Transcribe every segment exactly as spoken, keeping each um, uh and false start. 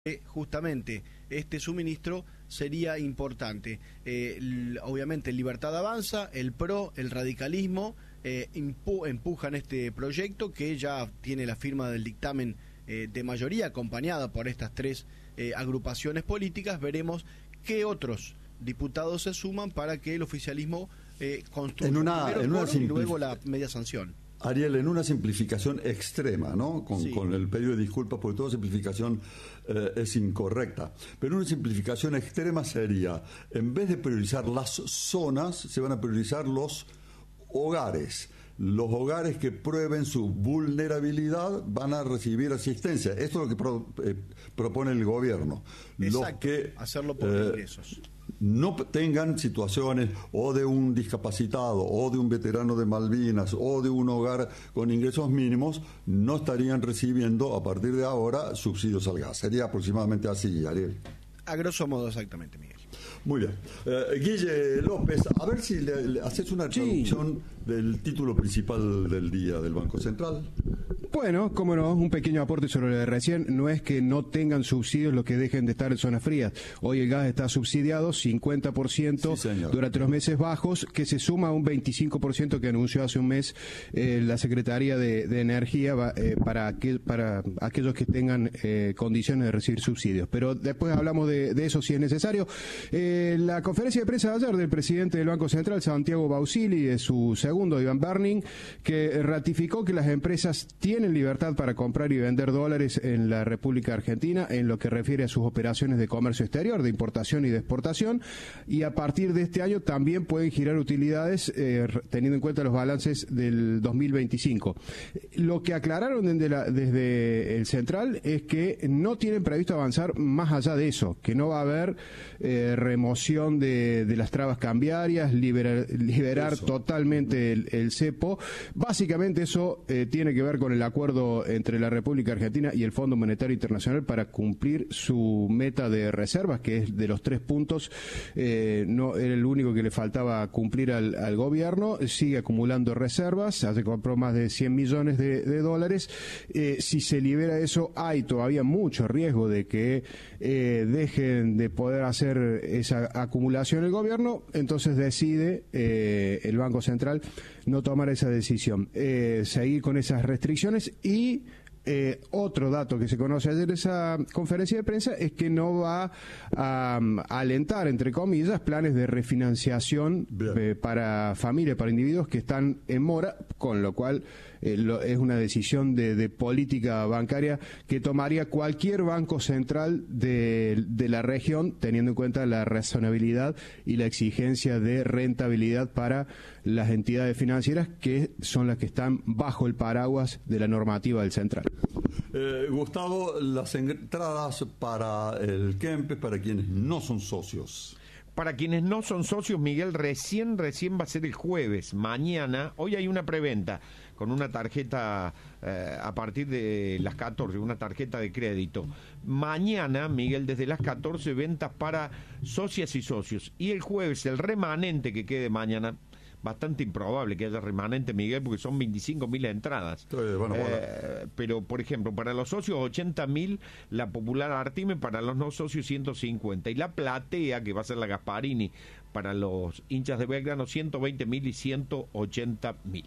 Justamente este suministro sería importante. Eh, obviamente Libertad Avanza, el P R O, el radicalismo eh, impu empujan este proyecto que ya tiene la firma del dictamen eh, de mayoría acompañada por estas tres eh, agrupaciones políticas. Veremos qué otros diputados se suman para que el oficialismo eh, construya en una, primero en una y luego la media sanción. Ariel, en una simplificación extrema, ¿no? Con, sí. con el pedido de disculpas, porque toda simplificación eh, es incorrecta. Pero una simplificación extrema sería, en vez de priorizar las zonas, se van a priorizar los hogares. Los hogares que prueben su vulnerabilidad van a recibir asistencia. Esto es lo que pro, eh, propone el gobierno. Exacto, los que, hacerlo por eh, ingresos. No tengan situaciones o de un discapacitado o de un veterano de Malvinas o de un hogar con ingresos mínimos, no estarían recibiendo a partir de ahora subsidios al gas. Sería aproximadamente así, Ariel. A grosso modo, exactamente, Miguel. Muy bien. Eh, Guille López, a ver si le, le haces una traducción sí. del título principal del día del Banco Central. Bueno, cómo no, un pequeño aporte sobre lo de recién. No es que no tengan subsidios los que dejen de estar en zonas frías. Hoy el gas está subsidiado cincuenta por ciento sí, durante los meses bajos, que se suma a un veinticinco por ciento que anunció hace un mes eh, la Secretaría de, de Energía eh, para, aquel, para aquellos que tengan eh, condiciones de recibir subsidios. Pero después hablamos de, de eso si es necesario. Eh, la conferencia de prensa de ayer del presidente del Banco Central, Santiago Bausili, y de su segundo, Iván Berning, que ratificó que las empresas tienen libertad para comprar y vender dólares en la República Argentina en lo que refiere a sus operaciones de comercio exterior, de importación y de exportación, y a partir de este año también pueden girar utilidades eh, teniendo en cuenta los balances del dos mil veinticinco. Lo que aclararon desde, la, desde el Central es que no tienen previsto avanzar más allá de eso, que no va a haber eh, remoción de, de las trabas cambiarias, liberar, liberar totalmente el, el cepo. Básicamente eso eh, tiene que ver con el acuerdo entre la República Argentina y el Fondo Monetario Internacional para cumplir su meta de reservas, que es de los tres puntos, eh, no era el único que le faltaba cumplir al, al gobierno. Sigue acumulando reservas, se compró más de cien millones de, de dólares. Eh, si se libera eso, hay todavía mucho riesgo de que eh, dejen de poder hacer esa acumulación el gobierno, entonces decide eh, el Banco Central no tomar esa decisión, eh, seguir con esas restricciones. Y eh, otro dato que se conoce ayer en esa conferencia de prensa es que no va a, a alentar, entre comillas, planes de refinanciación eh, para familias, para individuos que están en mora, con lo cual eh, lo, es una decisión de, de política bancaria que tomaría cualquier banco central de, de la región, teniendo en cuenta la razonabilidad y la exigencia de rentabilidad para las entidades financieras, que son las que están bajo el paraguas de la normativa del Central. Eh, Gustavo, las entradas para el Kempes, para quienes no son socios. Para quienes no son socios, Miguel, recién, recién va a ser el jueves, mañana. Hoy hay una preventa con una tarjeta eh, a partir de las catorce, una tarjeta de crédito. Mañana, Miguel, desde las catorce, ventas para socias y socios. Y el jueves, el remanente que quede mañana, bastante improbable que haya remanente, Miguel, porque son veinticinco mil entradas. Sí, bueno, bueno. Eh, pero, por ejemplo, para los socios ochenta mil, la popular Artime, para los no socios ciento cincuenta. Y la platea, que va a ser la Gasparini, para los hinchas de Belgrano, ciento veinte mil y ciento ochenta mil.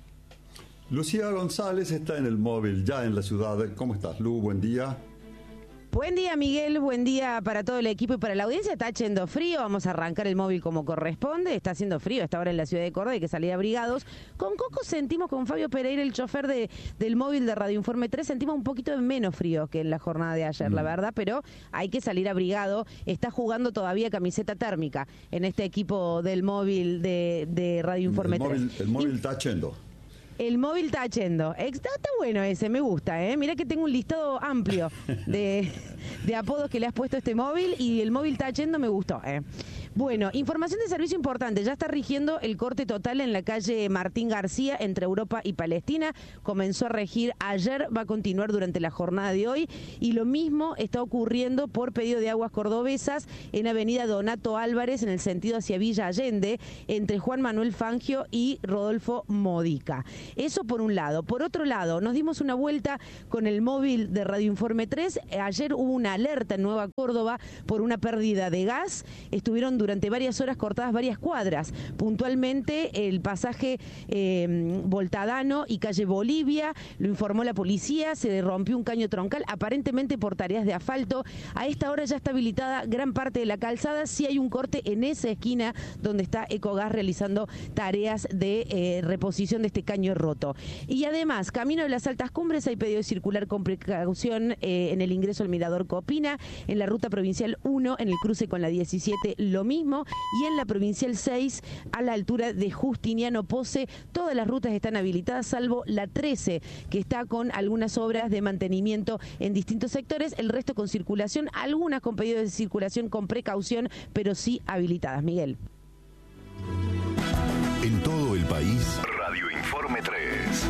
Lucía González está en el móvil, ya en la ciudad. ¿Cómo estás, Lu? Buen día. Buen día, Miguel, buen día para todo el equipo y para la audiencia. Está haciendo frío, vamos a arrancar el móvil como corresponde. Está haciendo frío a esta hora en la ciudad de Córdoba, hay que salir abrigados. Con Coco sentimos, con Fabio Pereira, el chofer de, del móvil de Radio Informe tres, sentimos un poquito de menos frío que en la jornada de ayer, mm. la verdad, pero hay que salir abrigado. Está jugando todavía camiseta térmica en este equipo del móvil de, de Radio Informe el tres. Móvil, el móvil y... está yendo. El móvil está yendo. Está, está bueno ese, me gusta, ¿eh? Mirá que tengo un listado amplio de, de apodos que le has puesto a este móvil, y el móvil está yendo me gustó, ¿eh? Bueno, información de servicio importante. Ya está rigiendo el corte total en la calle Martín García entre Europa y Palestina. Comenzó a regir ayer, va a continuar durante la jornada de hoy. Y lo mismo está ocurriendo por pedido de Aguas Cordobesas en avenida Donato Álvarez, en el sentido hacia Villa Allende, entre Juan Manuel Fangio y Rodolfo Modica. Eso por un lado. Por otro lado, nos dimos una vuelta con el móvil de Radio Informe tres. Ayer hubo una alerta en Nueva Córdoba por una pérdida de gas. Estuvieron durante varias horas cortadas varias cuadras. Puntualmente el pasaje eh, Voltadano y calle Bolivia, lo informó la policía, se rompió un caño troncal, aparentemente por tareas de asfalto. A esta hora ya está habilitada gran parte de la calzada. Sí hay un corte en esa esquina donde está Ecogas realizando tareas de eh, reposición de este caño roto. Y además, camino de las Altas Cumbres hay pedido de circular con precaución eh, en el ingreso al Mirador Copina, en la ruta provincial uno, en el cruce con la diecisiete, lo mismo. Y en la provincial seis, a la altura de Justiniano Pose, todas las rutas están habilitadas, salvo la trece, que está con algunas obras de mantenimiento en distintos sectores, el resto con circulación, algunas con pedido de circulación con precaución, pero sí habilitadas. Miguel. En todo el país, Radio Informe tres.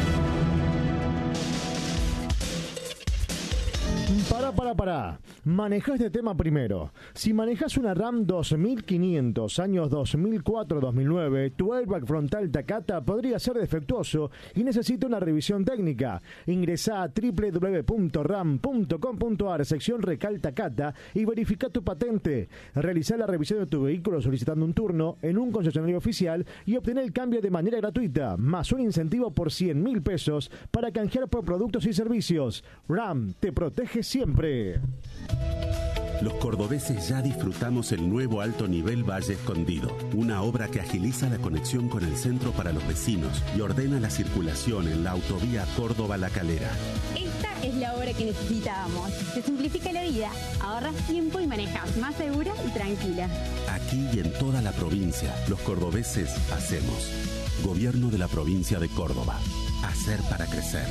Pará, pará, pará. Maneja este tema primero. Si manejas una RAM dos mil quinientos, años dos mil cuatro a dos mil nueve, tu airbag frontal Takata podría ser defectuoso y necesita una revisión técnica. Ingresá a doble u doble u doble u punto ram punto com punto a r, sección Recal Takata, y verifica tu patente. Realizá la revisión de tu vehículo solicitando un turno en un concesionario oficial y obtener el cambio de manera gratuita, más un incentivo por cien mil pesos para canjear por productos y servicios. RAM te protege siempre. Los cordobeses ya disfrutamos el nuevo alto nivel Valle Escondido, una obra que agiliza la conexión con el centro para los vecinos y ordena la circulación en la autovía Córdoba-La Calera. Esta es la obra que necesitábamos. Te simplifica la vida, ahorras tiempo y manejas más segura y tranquila. Aquí y en toda la provincia, los cordobeses hacemos. Gobierno de la provincia de Córdoba. Hacer para crecer.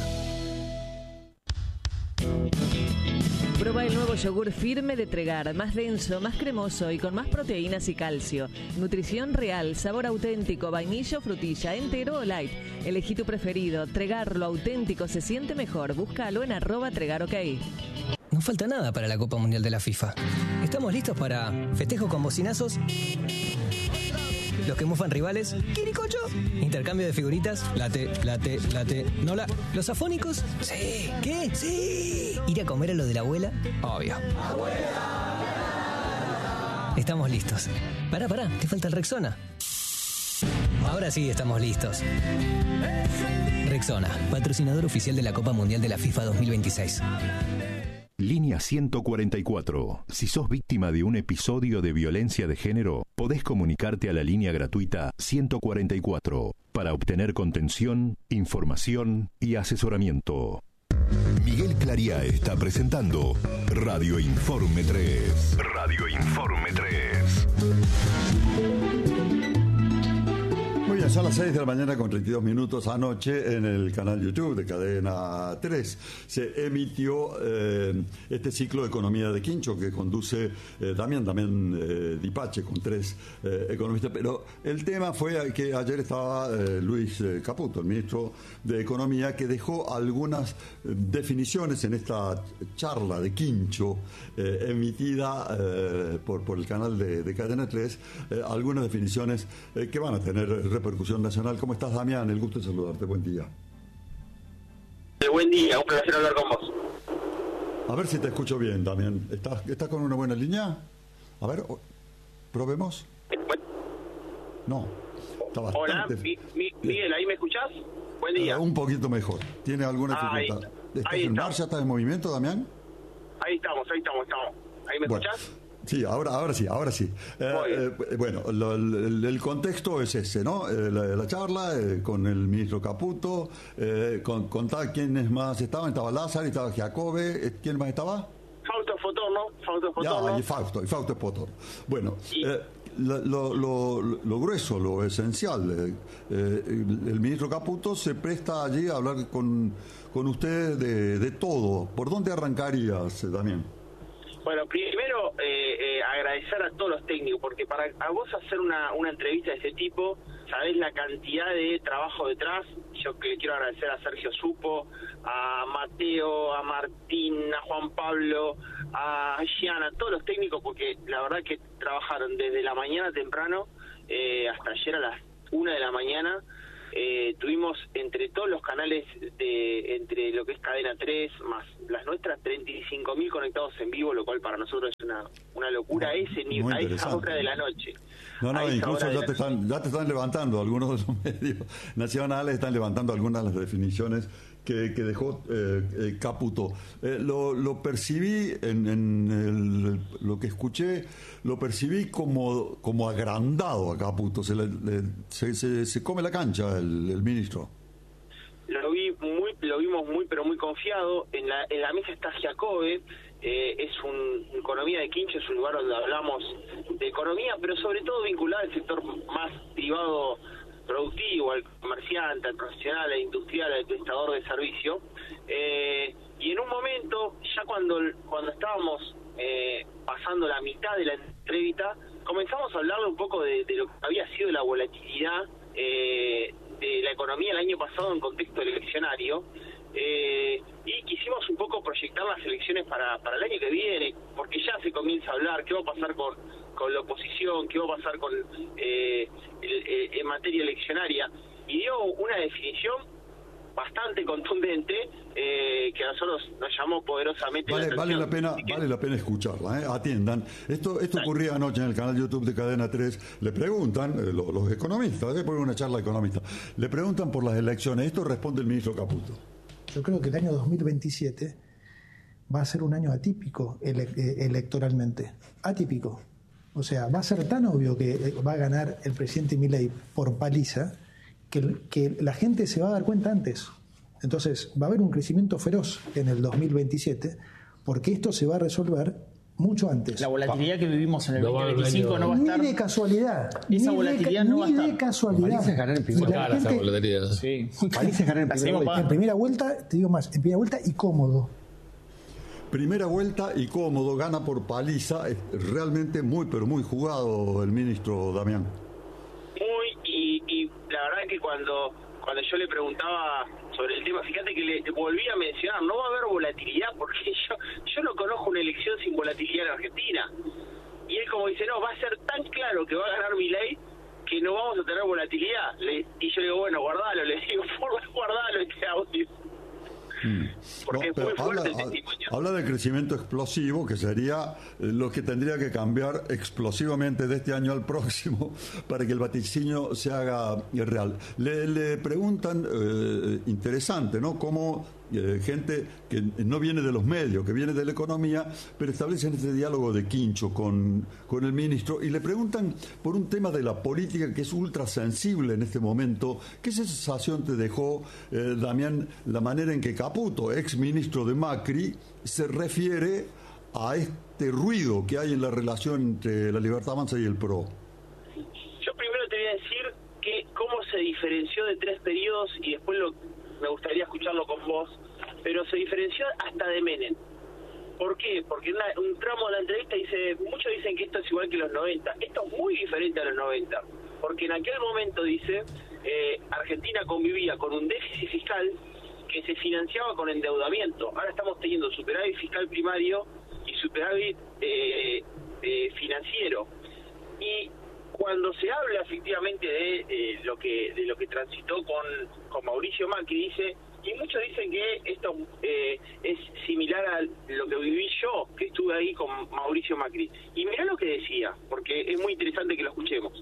Prueba el nuevo yogur firme de Tregar, más denso, más cremoso y con más proteínas y calcio. Nutrición real, sabor auténtico, vainilla o frutilla, entero o light. Elegí tu preferido. Tregar, lo auténtico se siente mejor. Búscalo en arroba Tregar OK. No falta nada para la Copa Mundial de la FIFA. Estamos listos para festejo con bocinazos, los que mufan rivales, quiricocho, intercambio de figuritas, late, late, late, no la... ¿Los afónicos? Sí. ¿Qué? Sí. ¿Ir a comer a lo de la abuela? Obvio. ¡Abuela! Estamos listos. Pará, pará, te falta el Rexona. Ahora sí estamos listos. Rexona, patrocinador oficial de la Copa Mundial de la FIFA dos mil veintiséis. Línea ciento cuarenta y cuatro. Si sos víctima de un episodio de violencia de género, podés comunicarte a la línea gratuita ciento cuarenta y cuatro para obtener contención, información y asesoramiento. Miguel Clariá está presentando Radio Informe tres. Radio Informe tres. Muy bien, son las seis de la mañana con treinta y dos minutos. Anoche en el canal YouTube de Cadena tres se emitió eh, este ciclo de Economía de Quincho que conduce eh, Damián, Damián eh, Dipache, con tres eh, economistas. Pero el tema fue que ayer estaba eh, Luis eh, Caputo, el ministro de Economía, que dejó algunas eh, definiciones en esta charla de Quincho eh, emitida eh, por, por el canal de, de Cadena tres, eh, algunas definiciones eh, que van a tener repercusión nacional. ¿Cómo estás, Damián? El gusto de saludarte. Buen día. Buen día, un placer hablar con vos. A ver si te escucho bien, Damián. ¿Estás, estás con una buena línea? A ver, probemos. No, está bastante... Hola, mi, mi, Miguel, ¿ahí me escuchás? Buen día. Uh, un poquito mejor. ¿Tiene alguna ah, dificultad? Ahí, ¿Estás ahí en marcha? ¿Estás en movimiento, Damián? Ahí estamos, ahí estamos, estamos. ¿Ahí me bueno. escuchás? Sí, ahora, ahora sí, ahora sí. Eh, eh, bueno, lo, el, el contexto es ese, ¿no? Eh, la, la charla eh, con el ministro Caputo, eh, con, contar quiénes más estaban. Estaba Lázaro, estaba Giacobbe, eh, ¿quién más estaba? Fausto Fotorno, Fausto Fotorno. Ya, y Fausto, y Fausto Fotorno. Bueno, eh, lo, lo, lo, lo grueso, lo esencial, eh, eh, el, el ministro Caputo se presta allí a hablar con, con usted de, de todo. ¿Por dónde arrancarías, Damián? Bueno, primero eh, eh, agradecer a todos los técnicos, porque para a vos hacer una, una entrevista de ese tipo, sabés la cantidad de trabajo detrás. Yo que le quiero agradecer a Sergio Supo, a Mateo, a Martín, a Juan Pablo, a Gian, a todos los técnicos, porque la verdad que trabajaron desde la mañana temprano eh, hasta ayer a las una de la mañana. Eh, tuvimos entre todos los canales, de entre lo que es Cadena tres, más las nuestras, treinta y cinco mil conectados en vivo, lo cual para nosotros es una una locura a ese nivel, a esa hora de la noche. No, no, incluso ya te, están, ya te están levantando, algunos de los medios nacionales están levantando algunas de las definiciones que, que dejó eh, eh, Caputo. Eh, lo, lo percibí en, en el, lo que escuché, lo percibí como, como agrandado a Caputo, se, le, le, se, se, se come la cancha el, el ministro. Lo vi muy, lo vimos muy, pero muy confiado. En la, en la mesa está Giacobbe, eh, es un economía de Quincho, es un lugar donde hablamos de economía, pero sobre todo vinculado al sector más privado productivo, al comerciante, al profesional, al industrial, al prestador de servicio. Eh, y en un momento, ya cuando cuando estábamos eh, pasando la mitad de la entrevista, comenzamos a hablarle un poco de, de lo que había sido la volatilidad eh, de la economía el año pasado en contexto eleccionario, eh, y quisimos un poco proyectar las elecciones para, para el año que viene, porque ya se comienza a hablar qué va a pasar con, con la oposición, qué va a pasar con eh, el, el, en materia eleccionaria, y dio una definición bastante contundente eh, que a nosotros nos llamó poderosamente vale, la vale la pena que... vale la pena escucharla, ¿eh? Atiendan. Esto esto ocurría anoche en el canal YouTube de Cadena tres. Le preguntan, eh, los, los economistas, después de una charla economista, le preguntan por las elecciones. Esto responde el ministro Caputo. Yo creo que el año dos mil veintisiete va a ser un año atípico ele electoralmente. Atípico. O sea, va a ser tan obvio que va a ganar el presidente Milei por paliza que, que la gente se va a dar cuenta antes. Entonces, va a haber un crecimiento feroz en el dos mil veintisiete porque esto se va a resolver mucho antes. La volatilidad que vivimos en el veinte veinticinco no va a estar... Ni de casualidad. Esa volatilidad no va a estar. Ni de casualidad. Parece ganar en primera vuelta. esa volatilidad. Sí. Parece ganar en primera vuelta. En primera vuelta, te digo más, en primera vuelta y cómodo. Primera vuelta y cómodo, gana por paliza. Es realmente muy, pero muy jugado el ministro Damián. Muy, y, y la verdad que cuando, cuando yo le preguntaba sobre el tema, fíjate que le volví a mencionar, no va a haber volatilidad, porque yo yo no conozco una elección sin volatilidad en Argentina. Y él como dice, no, va a ser tan claro que va a ganar Milei que no vamos a tener volatilidad. Le, y yo le digo, bueno, guardalo, le digo, guardalo este audio. Porque no, fue habla, fuerte el testimonio. Habla de crecimiento explosivo, que sería lo que tendría que cambiar explosivamente de este año al próximo para que el vaticinio se haga real. Le, le preguntan, eh, interesante, ¿no? Cómo eh, gente que no viene de los medios, que viene de la economía, pero establecen este diálogo de quincho con, con el ministro y le preguntan por un tema de la política que es ultra sensible en este momento. ¿Qué sensación te dejó, eh, Damián, la manera en que Caputo, ex ministro de Macri, se refiere a este ruido que hay en la relación entre la Libertad Avanza y el P R O? Yo primero te voy a decir que cómo se diferenció de tres periodos y después lo, me gustaría escucharlo con vos, pero se diferenció hasta de Menem. ¿Por qué? Porque una, un tramo de la entrevista dice, muchos dicen que esto es igual que los noventa. Esto es muy diferente a los noventa, porque en aquel momento, dice, eh, Argentina convivía con un déficit fiscal que se financiaba con endeudamiento. Ahora estamos teniendo superávit fiscal primario y superávit eh, eh, financiero. Y cuando se habla efectivamente de eh, lo que de lo que transitó con, con Mauricio Macri, dice, y muchos dicen que esto eh, es similar a lo que viví yo, que estuve ahí con Mauricio Macri. Y mirá lo que decía, porque es muy interesante que lo escuchemos.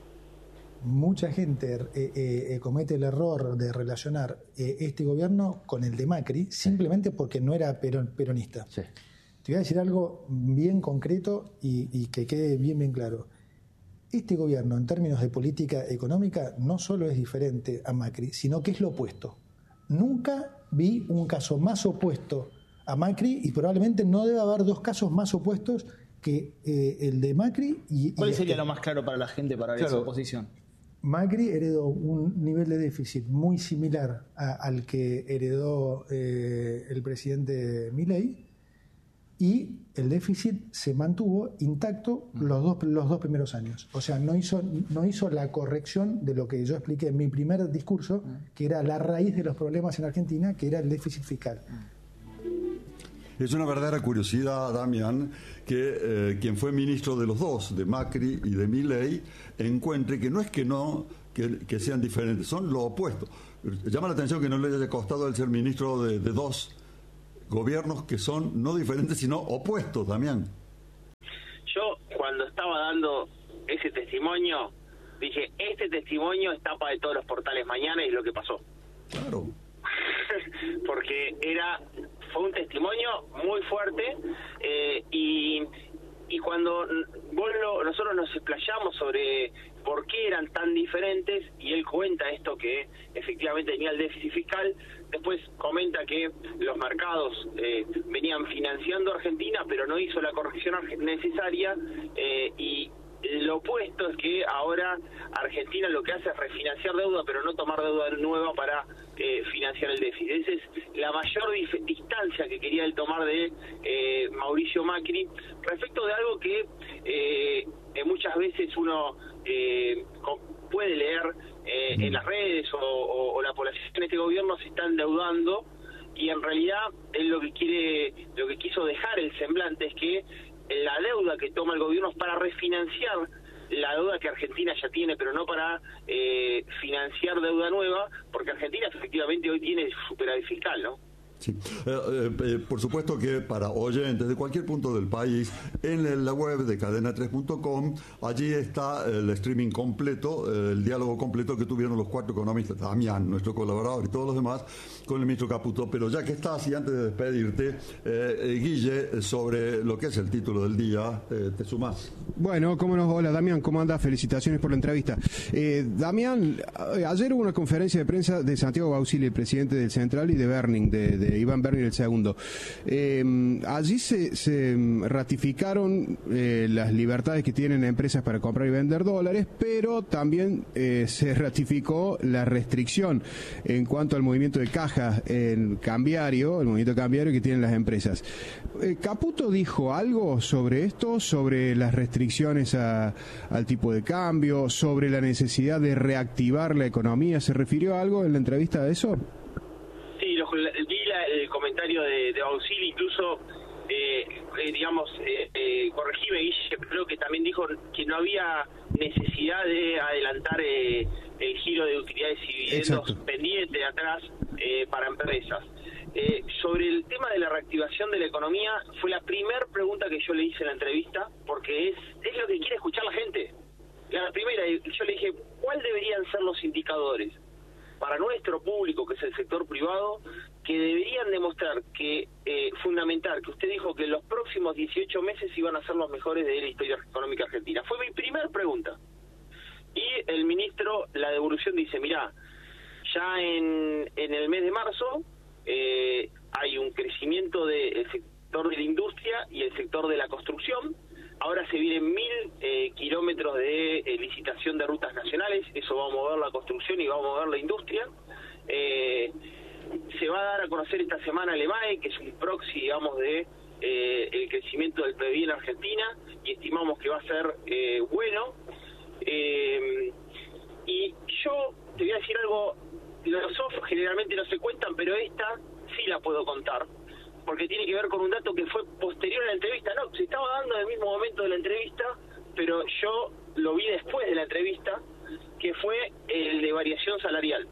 Mucha gente eh, eh, comete el error de relacionar eh, este gobierno con el de Macri simplemente porque no era peron, peronista. Sí. Te voy a decir algo bien concreto y, y que quede bien bien claro. Este gobierno, en términos de política económica, no solo es diferente a Macri, sino que es lo opuesto. Nunca vi un caso más opuesto a Macri y probablemente no debe haber dos casos más opuestos que eh, el de Macri y... ¿Cuál y sería este. lo más claro para la gente para ver claro. esa oposición? Macri heredó un nivel de déficit muy similar a, al que heredó eh, el presidente Milei y el déficit se mantuvo intacto los dos, los dos primeros años. O sea, no hizo, no hizo la corrección de lo que yo expliqué en mi primer discurso, que era la raíz de los problemas en Argentina, que era el déficit fiscal. Es una verdadera curiosidad, Damián, que eh, quien fue ministro de los dos, de Macri y de Milei, encuentre que no es que no que, que sean diferentes, son lo opuesto. Llama la atención que no le haya costado el ser ministro de, de dos gobiernos que son no diferentes, sino opuestos, Damián. Yo, cuando estaba dando ese testimonio, dije, este testimonio es tapa de todos los portales mañana, y es lo que pasó. Claro. Porque era fue un testimonio muy fuerte, eh, y, y cuando vos lo, nosotros nos explayamos sobre por qué eran tan diferentes, y él cuenta esto, que efectivamente tenía el déficit fiscal, después comenta que los mercados eh, venían financiando a Argentina, pero no hizo la corrección necesaria, eh, y lo opuesto es que ahora Argentina lo que hace es refinanciar deuda, pero no tomar deuda nueva para eh, financiar el déficit. Esa es la mayor dif- distancia que quería él tomar de eh, Mauricio Macri, respecto de algo que eh, eh, muchas veces uno eh, puede leer eh, en las redes, o, o, o la población en este gobierno se está endeudando, y en realidad él lo que quiere, lo que quiso dejar el semblante es que la deuda que toma el gobierno es para refinanciar la deuda que Argentina ya tiene, pero no para eh, financiar deuda nueva, porque Argentina efectivamente hoy tiene superávit fiscal, ¿no? Sí. Eh, eh, por supuesto que para oyentes de cualquier punto del país, en la web de cadena tres punto com, allí está el streaming completo, eh, el diálogo completo que tuvieron los cuatro economistas, Damián, nuestro colaborador, y todos los demás, con el ministro Caputo. Pero ya que estás, y antes de despedirte, eh, eh, Guille, sobre lo que es el título del día, eh, ¿te sumás? Bueno, cómo no. Hola, Damián, ¿cómo andas? Felicitaciones por la entrevista. Eh, Damián, ayer hubo una conferencia de prensa de Santiago Bausili, el presidente del Central, y de Berning, de, de Iván Berning, el segundo. Eh, allí se, se ratificaron eh, las libertades que tienen empresas para comprar y vender dólares, pero también eh, se ratificó la restricción en cuanto al movimiento de caja en cambiario, el movimiento cambiario que tienen las empresas. Eh, ¿Caputo dijo algo sobre esto, sobre las restricciones a, al tipo de cambio, sobre la necesidad de reactivar la economía? ¿Se refirió a algo en la entrevista de eso? Sí, lo, vi la, el comentario de, de Bausili, incluso, eh, eh, digamos, eh, eh, corregime, Guille, creo que también dijo que no había necesidad de adelantar eh, el giro de utilidades y dividendos pendiente de atrás eh, para empresas. Eh, sobre el tema de la reactivación de la economía, fue la primera pregunta que yo le hice en la entrevista, porque es, es lo que quiere escuchar la gente. La primera, yo le dije, ¿cuál deberían ser los indicadores para nuestro público, que es el sector privado, que deberían demostrar que, eh, fundamental, que usted dijo que los próximos dieciocho meses iban a ser los mejores de la historia económica argentina? Fue mi primera pregunta. Y el ministro, la devolución dice, mirá, ya en, en el mes de marzo eh, hay un crecimiento del sector de la industria y el sector de la construcción. Ahora se vienen mil eh, kilómetros de eh, licitación de rutas nacionales, eso va a mover la construcción y va a mover la industria. Eh, se va a dar a conocer esta semana el E M A E, que es un proxy, digamos, de eh, el crecimiento del P I B en Argentina, y estimamos que va a ser eh, bueno. Eh, y yo te voy a decir algo, los off generalmente no se cuentan, pero esta sí la puedo contar, porque tiene que ver con un dato que fue posterior a la entrevista. No, se estaba dando en el mismo momento de la entrevista, pero yo lo vi después de la entrevista, que fue el de variación salarial.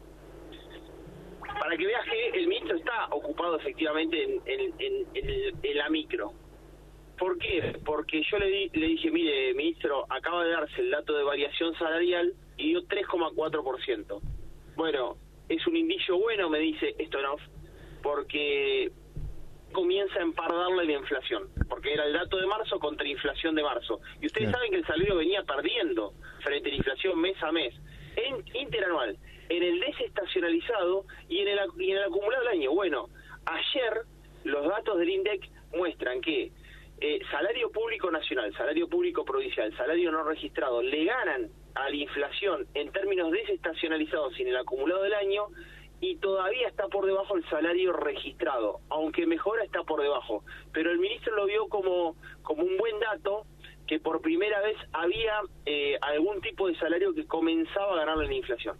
Para que veas que el ministro está ocupado efectivamente en, en, en, en, en la micro. ¿Por qué? Porque yo le, di, le dije, mire, ministro, acaba de darse el dato de variación salarial y dio tres coma cuatro por ciento. Bueno, es un indicio bueno, me dice Stonov, porque comienza a empardarle la inflación, porque era el dato de marzo contra inflación de marzo. Y ustedes saben que el salario venía perdiendo frente a la inflación mes a mes, en interanual, en el desestacionalizado y en el, y en el acumulado del año. Bueno, ayer los datos del INDEC muestran que eh, salario público nacional, salario público provincial, salario no registrado, le ganan a la inflación en términos desestacionalizados y en el acumulado del año, y todavía está por debajo del salario registrado, aunque mejora está por debajo. Pero el ministro lo vio como, como un buen dato, que por primera vez había eh, algún tipo de salario que comenzaba a ganarle la inflación.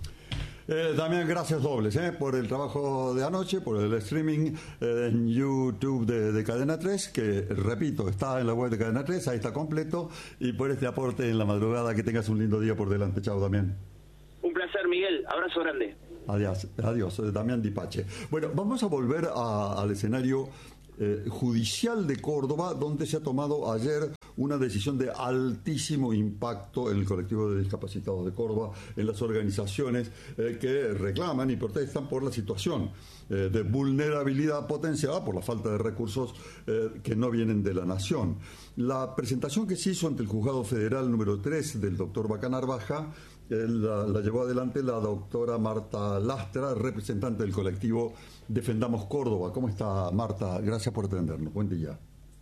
Eh, Damián, gracias dobles eh, por el trabajo de anoche, por el streaming eh, en YouTube de, de Cadena tres, que repito, está en la web de Cadena tres, ahí está completo, y por este aporte en la madrugada. Que tengas un lindo día por delante. Chao, Damián. Un placer, Miguel. Abrazo grande. Adiós, adiós, eh, Damián Dipache. Bueno, vamos a volver a, al escenario eh, judicial de Córdoba, donde se ha tomado ayer una decisión de altísimo impacto en el colectivo de discapacitados de Córdoba, en las organizaciones eh, que reclaman y protestan por la situación eh, de vulnerabilidad potenciada por la falta de recursos eh, que no vienen de la nación. La presentación que se hizo ante el Juzgado Federal número tres del doctor Bacanar Baja eh, la, la llevó adelante la doctora Marta Lastra, representante del colectivo Defendamos Córdoba. ¿Cómo está, Marta? Gracias por atendernos. Buen día.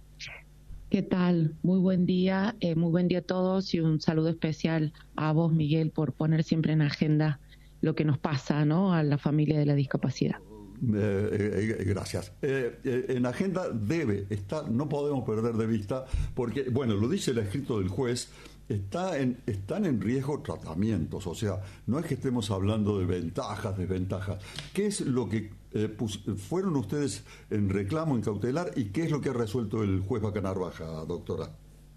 ¿Qué tal? Muy buen día, eh, muy buen día a todos y un saludo especial a vos, Miguel, por poner siempre en agenda lo que nos pasa, ¿no?, a la familia de la discapacidad. Eh, eh, gracias. Eh, eh, en agenda debe estar, no podemos perder de vista, porque, bueno, lo dice el escrito del juez, está en, están en riesgo tratamientos, o sea, no es que estemos hablando de ventajas, desventajas. ¿Qué es lo que eh, pus, fueron ustedes en reclamo, en cautelar, y qué es lo que ha resuelto el juez Bacanar Baja, doctora?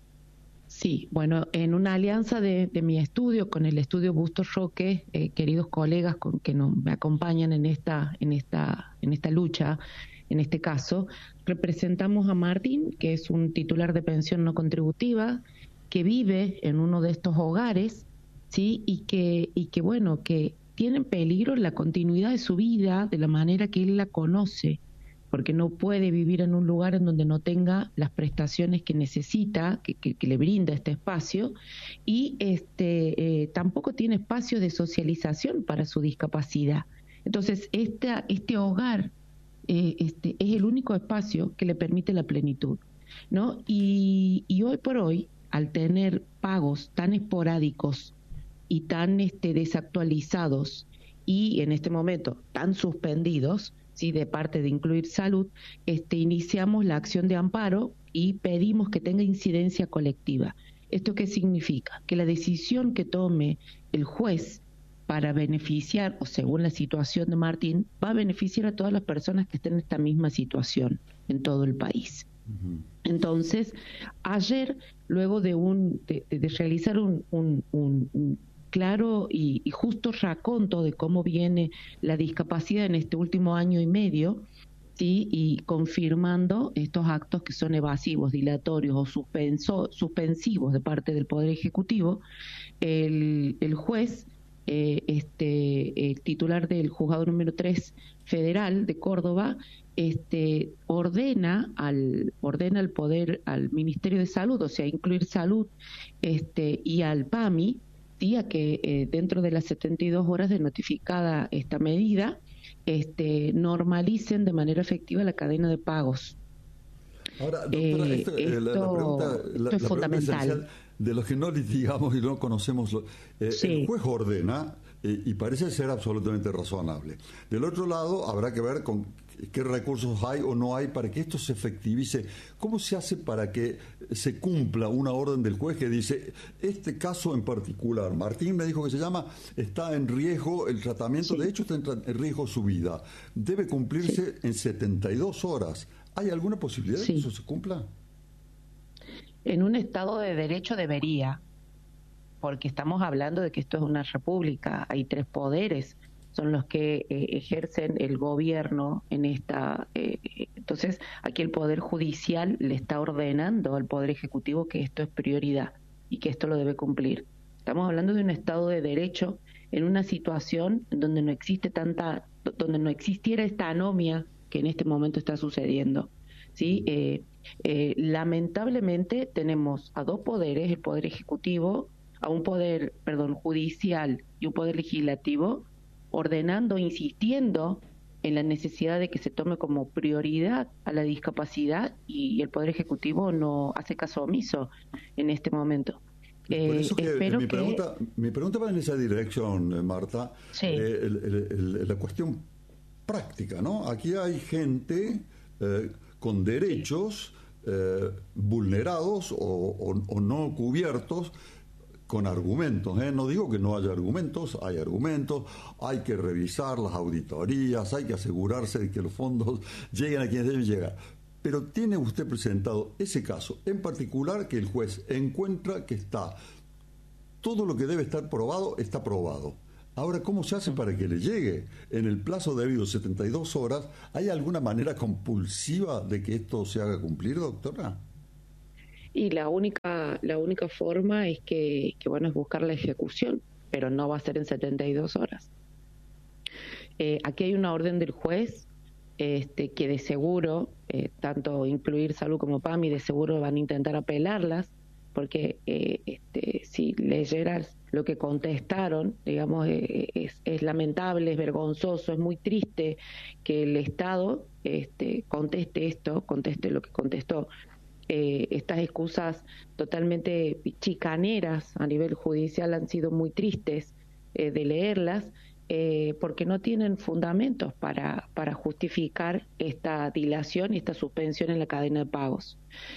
Sí, bueno, en una alianza de, de mi estudio con el estudio Bustos Roque, eh, queridos colegas con, que nos, me acompañan en esta, en esta, en esta lucha, en este caso, representamos a Martín, que es un titular de pensión no contributiva, que vive en uno de estos hogares, sí, y que, y que bueno, que tiene en peligro la continuidad de su vida de la manera que él la conoce, porque no puede vivir en un lugar en donde no tenga las prestaciones que necesita, que, que, que le brinda este espacio, y este eh, tampoco tiene espacio de socialización para su discapacidad. Entonces, esta, este hogar eh, este, es el único espacio que le permite la plenitud, ¿no? Y, y hoy por hoy, al tener pagos tan esporádicos y tan este, desactualizados y en este momento tan suspendidos, ¿sí?, de parte de Incluir Salud, este, iniciamos la acción de amparo y pedimos que tenga incidencia colectiva. ¿Esto qué significa? Que la decisión que tome el juez para beneficiar, o según la situación de Martín, va a beneficiar a todas las personas que estén en esta misma situación en todo el país. Entonces, ayer, luego de un de, de realizar un, un, un, un claro y, y justo raconto de cómo viene la discapacidad en este último año y medio, ¿sí?, y confirmando estos actos que son evasivos, dilatorios o suspenso, suspensivos de parte del Poder Ejecutivo, el, el juez, eh, este, el titular del juzgado número tres federal de Córdoba, este, ordena al ordena al poder, al Ministerio de Salud, o sea, Incluir Salud, este, y al PAMI, ¿sí?, a que eh, dentro de las setenta y dos horas de notificada esta medida, este, normalicen de manera efectiva la cadena de pagos. Ahora, doctora, eh, esto, esto, la, la pregunta, la, esto es la fundamental. Pregunta de los que no litigamos y no conocemos, lo, eh, sí. El juez ordena eh, y parece ser absolutamente razonable. Del otro lado, habrá que ver con qué recursos hay o no hay para que esto se efectivice. ¿Cómo se hace para que se cumpla una orden del juez que dice, este caso en particular, Martín me dijo que se llama, está en riesgo el tratamiento, sí. de hecho está en riesgo su vida, debe cumplirse sí. en setenta y dos horas? ¿Hay alguna posibilidad sí. de que eso se cumpla? En un Estado de Derecho debería, porque estamos hablando de que esto es una república, hay tres poderes, son los que eh, ejercen el gobierno en esta... Eh, entonces, aquí el Poder Judicial le está ordenando al Poder Ejecutivo que esto es prioridad y que esto lo debe cumplir. Estamos hablando de un Estado de Derecho en una situación donde no existe tanta, donde no existiera esta anomia que en este momento está sucediendo, ¿sí? Eh, eh, lamentablemente tenemos a dos poderes, el Poder Ejecutivo, a un poder, perdón, judicial y un poder legislativo, ordenando, insistiendo en la necesidad de que se tome como prioridad a la discapacidad, y el Poder Ejecutivo no hace caso omiso en este momento. Por eso que espero mi que... pregunta, mi pregunta va en esa dirección, Marta. Sí. Eh, el, el, el, la cuestión práctica, ¿no? Aquí hay gente eh, con derechos eh, vulnerados o, o, o no cubiertos con argumentos, ¿eh? No digo que no haya argumentos, hay argumentos, hay que revisar las auditorías, hay que asegurarse de que los fondos lleguen a quienes deben llegar. Pero ¿tiene usted presentado ese caso en particular que el juez encuentra que está, todo lo que debe estar probado está probado? Ahora, ¿cómo se hace para que le llegue en el plazo debido, setenta y dos horas? ¿Hay alguna manera compulsiva de que esto se haga cumplir, doctora? Y la única la única forma es que, que bueno, es buscar la ejecución, pero no va a ser en setenta y dos horas. Eh, aquí hay una orden del juez este, que de seguro, eh, tanto incluir Salud como PAMI, de seguro van a intentar apelarlas, porque eh, este, si leyeras lo que contestaron, digamos, eh, es, es lamentable, es vergonzoso, es muy triste que el Estado este, conteste esto, conteste lo que contestó. Eh, estas excusas totalmente chicaneras a nivel judicial han sido muy tristes eh, de leerlas, eh, porque no tienen fundamentos para, para justificar esta dilación y esta suspensión en la cadena de pagos.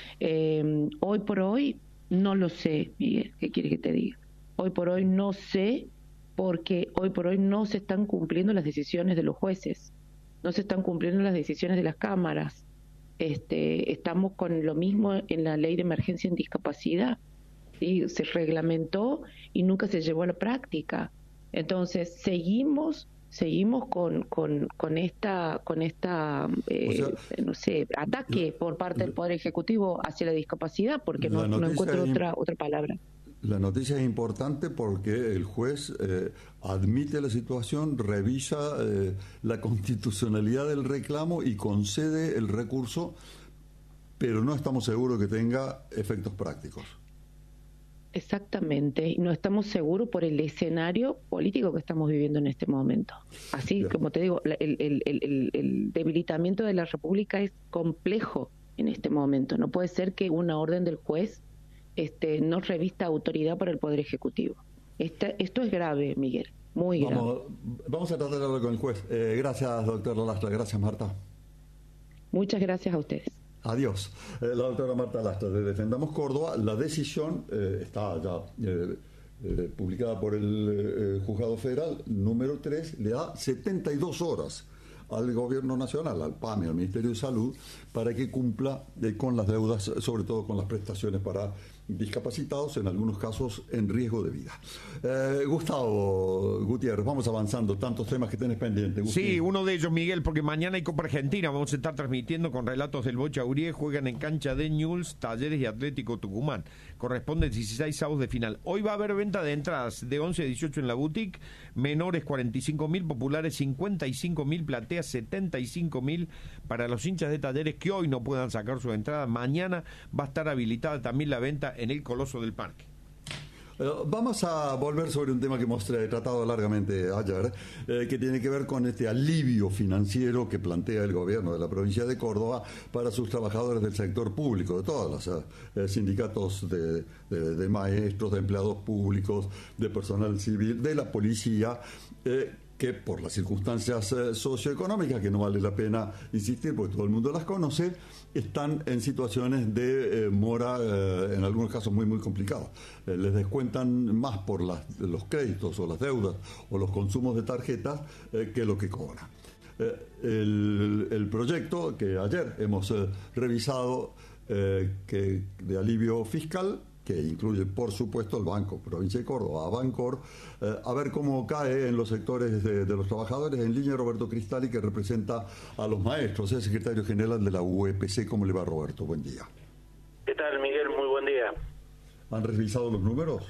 Eh, hoy por hoy no lo sé, Miguel, ¿qué quiere que te diga? Hoy por hoy no sé, porque hoy por hoy no se están cumpliendo las decisiones de los jueces, no se están cumpliendo las decisiones de las cámaras. Este, estamos con lo mismo en la ley de emergencia en discapacidad, ¿sí? Se reglamentó y nunca se llevó a la práctica. Entonces seguimos seguimos con con, con esta con esta eh, o sea, no sé ataque la, por parte del Poder Ejecutivo hacia la discapacidad, porque no, no encuentro otra otra palabra. La noticia es importante porque el juez eh, admite la situación, revisa eh, la constitucionalidad del reclamo y concede el recurso, pero no estamos seguros que tenga efectos prácticos. Exactamente, y no estamos seguros por el escenario político que estamos viviendo en este momento. Así, Bien. Como te digo, el, el, el, el debilitamiento de la República es complejo en este momento. No puede ser que una orden del juez Este, no revista autoridad para el Poder Ejecutivo. Este, esto es grave, Miguel, muy vamos, grave. Vamos a tratar de hablar con el juez. Eh, gracias, doctor Lastra. Gracias, Marta. Muchas gracias a ustedes. Adiós. Eh, la doctora Marta Lastra, de Defendamos Córdoba. La decisión eh, está ya eh, eh, publicada por el eh, Juzgado Federal número tres, le da setenta y dos horas al Gobierno Nacional, al PAMI, al Ministerio de Salud, para que cumpla eh, con las deudas, sobre todo con las prestaciones para discapacitados, en algunos casos en riesgo de vida. Eh, Gustavo Gutiérrez, vamos avanzando, tantos temas que tenés pendientes. Sí, uno de ellos, Miguel, porque mañana hay Copa Argentina, vamos a estar transmitiendo con relatos del Bocha Urié, juegan en cancha de Newell's, Talleres y Atlético Tucumán. Corresponde dieciséis avos de final. Hoy va a haber venta de entradas de once a dieciocho en la boutique, menores cuarenta y cinco mil, populares cincuenta y cinco mil, plateas setenta y cinco mil para los hinchas de Talleres que hoy no puedan sacar su entrada. Mañana va a estar habilitada también la venta en el Coloso del Parque. Eh, vamos a volver sobre un tema que hemos tratado largamente ayer, eh, que tiene que ver con este alivio financiero que plantea el gobierno de la provincia de Córdoba para sus trabajadores del sector público, de todos los eh, sindicatos de, de, de maestros, de empleados públicos, de personal civil, de la policía, eh, que por las circunstancias eh, socioeconómicas, que no vale la pena insistir porque todo el mundo las conoce, están en situaciones de eh, mora, eh, en algunos casos muy muy complicados. Eh, les descuentan más por las, los créditos o las deudas o los consumos de tarjetas eh, que lo que cobran. Eh, el, el proyecto que ayer hemos eh, revisado eh, que de alivio fiscal, que incluye, por supuesto, el Banco Provincia de Córdoba, Bancor, eh, a ver cómo cae en los sectores de, de los trabajadores. En línea, Roberto Cristali, que representa a los maestros, es secretario general de la U E P C. ¿Cómo le va, Roberto? Buen día. ¿Qué tal, Miguel? Muy buen día. ¿Han revisado los números?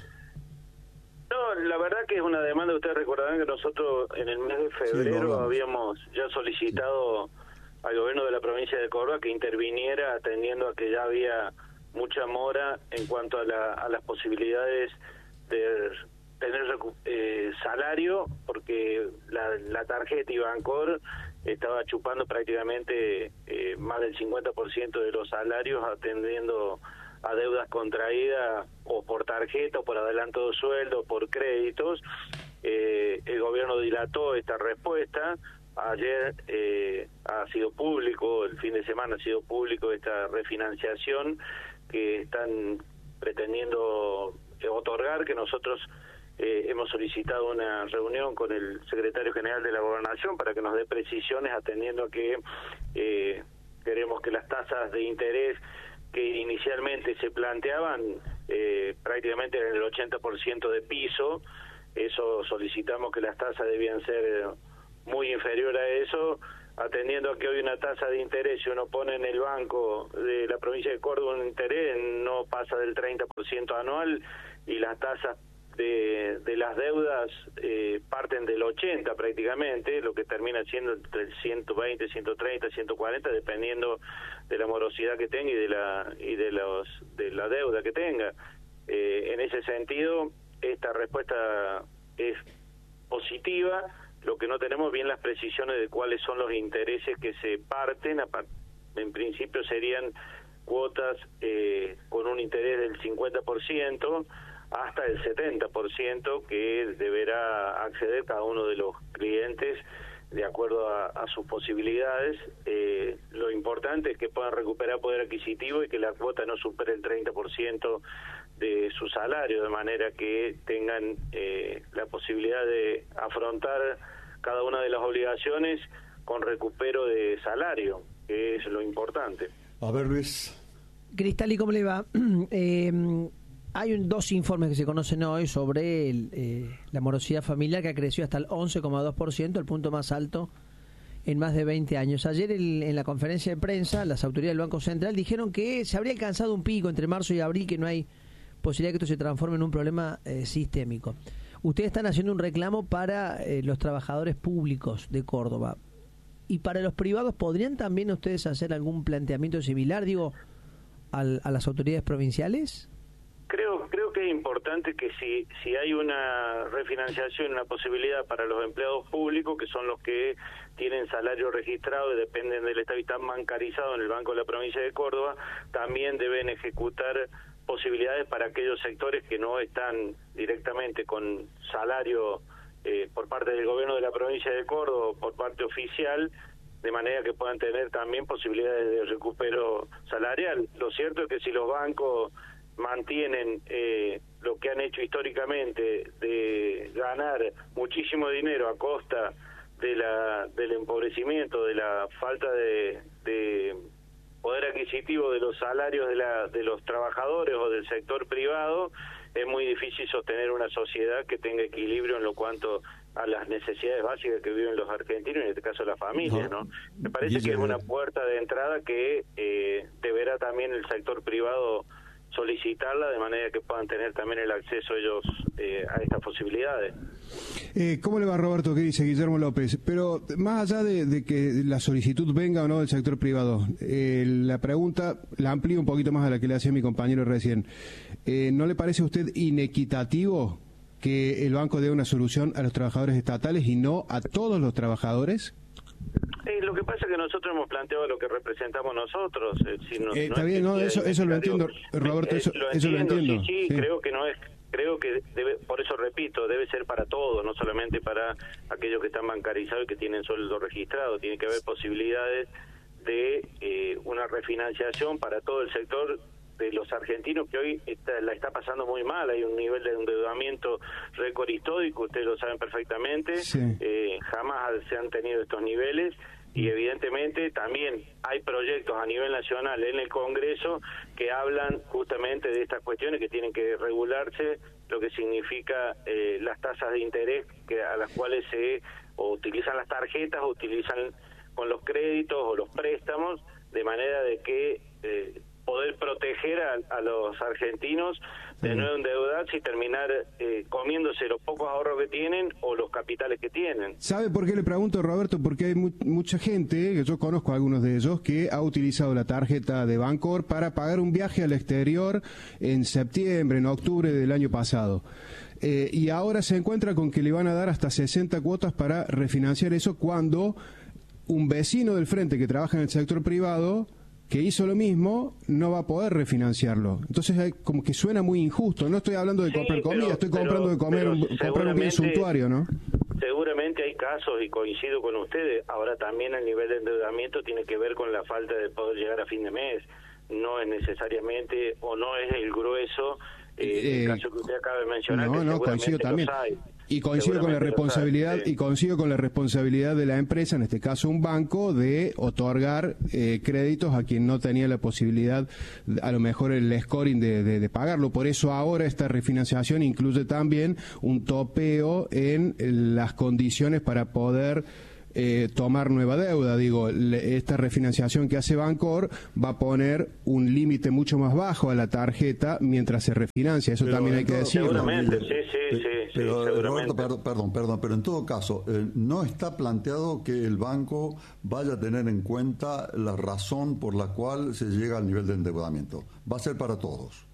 No, la verdad que es una demanda. Ustedes recordarán que nosotros en el mes de febrero sí, no habíamos ya solicitado sí. al gobierno de la provincia de Córdoba que interviniera, atendiendo a que ya había mucha mora en cuanto a, la, a las posibilidades de tener eh, salario, porque la, la tarjeta y Bancor estaba chupando prácticamente eh, más del cincuenta por ciento de los salarios, atendiendo a deudas contraídas o por tarjeta o por adelanto de sueldo o por créditos. Eh, el gobierno dilató esta respuesta. Ayer eh, ha sido público, el fin de semana ha sido público esta refinanciación que están pretendiendo otorgar, que nosotros eh, hemos solicitado una reunión con el secretario general de la Gobernación para que nos dé precisiones, atendiendo a que eh, queremos que las tasas de interés que inicialmente se planteaban eh, prácticamente en el ochenta por ciento de piso. Eso solicitamos que las tasas debían ser eh, muy inferior a eso, atendiendo a que hoy una tasa de interés, si uno pone en el banco de la provincia de Córdoba un interés, no pasa del treinta por ciento anual, y las tasas de, de las deudas eh, parten del ochenta prácticamente, lo que termina siendo entre el ciento veinte, ciento treinta, ciento cuarenta, dependiendo de la morosidad que tenga y de la y de los de la deuda que tenga. Eh, en ese sentido, esta respuesta es positiva. Lo que no tenemos bien las precisiones de cuáles son los intereses que se parten. En principio serían cuotas eh, con un interés del cincuenta por ciento hasta el setenta por ciento que deberá acceder cada uno de los clientes de acuerdo a, a sus posibilidades. Eh, lo importante es que puedan recuperar poder adquisitivo y que la cuota no supere el treinta por ciento de su salario, de manera que tengan eh, la posibilidad de afrontar cada una de las obligaciones con recupero de salario, que es lo importante. A ver, Luis. Cristali, ¿cómo le va? eh, hay un, dos informes que se conocen hoy sobre el, eh, la morosidad familiar, que ha crecido hasta el once coma dos por ciento, el punto más alto en más de veinte años. Ayer el, en la conferencia de prensa, las autoridades del Banco Central dijeron que se habría alcanzado un pico entre marzo y abril, que no hay posibilidad de que esto se transforme en un problema eh, sistémico. Ustedes están haciendo un reclamo para eh, los trabajadores públicos de Córdoba. ¿Y para los privados podrían también ustedes hacer algún planteamiento similar, digo, al, a las autoridades provinciales? Creo creo que es importante que si si hay una refinanciación, una posibilidad para los empleados públicos, que son los que tienen salario registrado y dependen del Estado y están bancarizados en el Banco de la Provincia de Córdoba, también deben ejecutar posibilidades para aquellos sectores que no están directamente con salario eh, por parte del gobierno de la provincia de Córdoba o por parte oficial, de manera que puedan tener también posibilidades de recupero salarial. Lo cierto es que si los bancos mantienen eh, lo que han hecho históricamente de ganar muchísimo dinero a costa de la del empobrecimiento, de la falta de, de poder adquisitivo de los salarios de, la, de los trabajadores o del sector privado, es muy difícil sostener una sociedad que tenga equilibrio en lo cuanto a las necesidades básicas que viven los argentinos, en este caso las familias, ¿no? Me parece que es una puerta de entrada que eh, deberá también el sector privado solicitarla, de manera que puedan tener también el acceso ellos eh, a estas posibilidades. Eh, ¿Cómo le va, Roberto? ¿Qué dice Guillermo López? Pero más allá de, de que la solicitud venga o no del sector privado, eh, la pregunta la amplío un poquito más a la que le hacía mi compañero recién. Eh, ¿No le parece a usted inequitativo que el banco dé una solución a los trabajadores estatales y no a todos los trabajadores? Eh, lo que pasa es que nosotros hemos planteado lo que representamos nosotros. Eh, si no, eh, no está bien, no, eso, eso lo entiendo, Roberto, eso, eh, lo eso entiendo, lo entiendo. Sí, sí, sí, creo que no es, creo que debe, por eso repito, debe ser para todos, no solamente para aquellos que están bancarizados y que tienen sueldo registrado. Tiene que haber posibilidades de eh, una refinanciación para todo el sector de los argentinos, que hoy está, la está pasando muy mal. Hay un nivel de endeudamiento récord histórico, ustedes lo saben perfectamente. Sí. Eh, jamás se han tenido estos niveles, y evidentemente también hay proyectos a nivel nacional en el Congreso que hablan justamente de estas cuestiones que tienen que regularse, lo que significa eh, las tasas de interés que a las cuales se o utilizan las tarjetas o utilizan con los créditos o los préstamos, de manera de que eh, poder proteger a, a los argentinos de no endeudarse y terminar eh, comiéndose los pocos ahorros que tienen o los capitales que tienen. ¿Sabe por qué le pregunto, Roberto? Porque hay mu mucha gente, que yo conozco a algunos de ellos, que ha utilizado la tarjeta de Bancor para pagar un viaje al exterior en septiembre, en octubre del año pasado. Eh, y ahora se encuentra con que le van a dar hasta sesenta cuotas para refinanciar eso, cuando un vecino del frente que trabaja en el sector privado que hizo lo mismo no va a poder refinanciarlo. Entonces hay, como que suena muy injusto. No estoy hablando de Sí, comprar comida, pero- estoy pero- comprando de comer pero un, comprar un bien seguramente- suntuario, ¿no? Seguramente hay casos, y coincido con ustedes, ahora también el nivel de endeudamiento tiene que ver con la falta de poder llegar a fin de mes. No es necesariamente, o no es el grueso, eh, Eh, el caso que usted acaba de mencionar, no, que no, seguramente coincido los también. hay. Y coincido con la Seguramente los responsabilidad hay, sí. y coincido con la responsabilidad de la empresa, en este caso un banco, de otorgar eh, créditos a quien no tenía la posibilidad, a lo mejor el scoring de, de, de pagarlo. Por eso ahora esta refinanciación incluye también un topeo en las condiciones para poder eh, tomar nueva deuda. Digo, le, esta refinanciación que hace Bancor va a poner un límite mucho más bajo a la tarjeta mientras se refinancia. Eso Pero también hay en que todo- decirlo. Seguramente, sí, sí, sí, sí, Pero, seguramente. Roberto, perdón, perdón, perdón, pero en todo caso, eh, no está planteado que el banco vaya a tener en cuenta la razón por la cual se llega al nivel de endeudamiento. Va a ser para todos.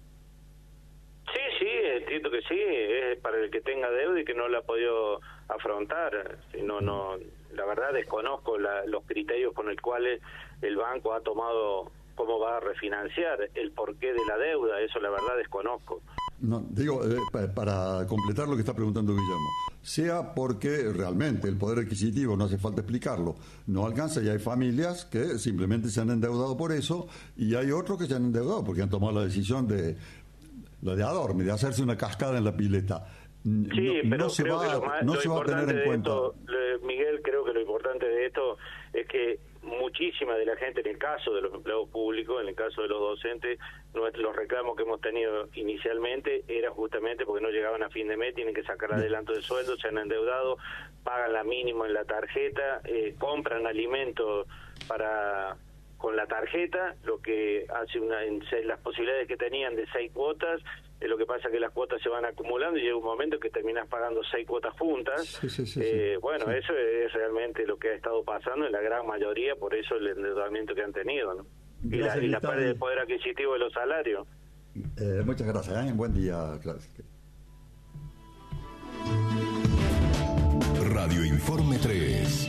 Sí, sí, entiendo que sí, es para el que tenga deuda y que no la ha podido afrontar. Si no, no, la verdad desconozco la- los criterios con los cuales el banco ha tomado cómo va a refinanciar, el porqué de la deuda, eso la verdad desconozco. No, digo, eh, pa- para completar lo que está preguntando Guillermo, sea porque realmente el poder adquisitivo, no hace falta explicarlo, no alcanza y hay familias que simplemente se han endeudado por eso y hay otros que se han endeudado porque han tomado la decisión de, la de Adorme, de hacerse una cascada en la pileta. N- Sí, no, pero no se creo va, que lo, más, no lo se va a importante tener en de cuenta. esto, le- Miguel, creo que lo importante de esto es que muchísima de la gente, en el caso de los empleados públicos, en el caso de los docentes, nues- los reclamos que hemos tenido inicialmente era justamente porque no llegaban a fin de mes, tienen que sacar adelanto de sueldo, se han endeudado, pagan la mínima en la tarjeta, eh, compran alimentos para con la tarjeta, lo que hace una en seis- las posibilidades que tenían de seis cuotas, eh, lo que pasa es que las cuotas se van acumulando y llega un momento que terminas pagando seis cuotas juntas. Sí, sí, sí, Eh, sí. bueno, Sí. eso es realmente lo que ha estado pasando en la gran mayoría, por eso el endeudamiento que han tenido, ¿no? Y la, Gracias, y la Vitali. pérdida de poder adquisitivo de los salarios. Eh, muchas gracias. ¿eh? Buen día, Claudio. Radio Informe tres.